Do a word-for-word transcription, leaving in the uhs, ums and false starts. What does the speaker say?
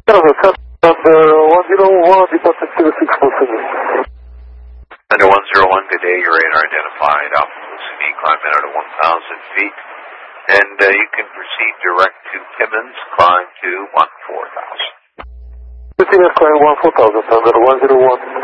Under one zero one, departure zero six four seven. Under one zero one, good day, your radar identified, Alpha Lucid, climb in at one thousand feet, and uh, you can proceed direct to Timmins, climb to one four thousand. Timmins, climb one four thousand, under one zero one.